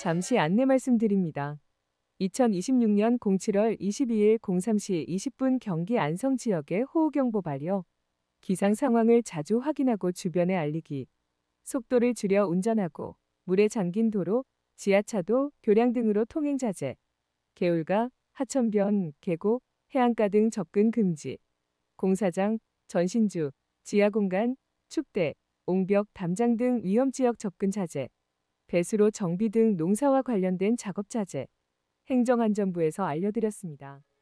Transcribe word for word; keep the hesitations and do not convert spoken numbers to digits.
잠시 안내 말씀드립니다. 이천이십육 년 칠월 이십이일 공삼 시 이십 분 경기 안성 지역에 호우경보 발효. 기상 상황을 자주 확인하고 주변에 알리기. 속도를 줄여 운전하고 물에 잠긴 도로, 지하차도, 교량 등으로 통행 자제. 개울가, 하천변, 계곡, 해안가 등 접근 금지. 공사장, 전신주, 지하공간, 축대, 옹벽, 담장 등 위험지역 접근 자제. 배수로 정비 등 농사와 관련된 작업 자제. 행정안전부에서 알려드렸습니다.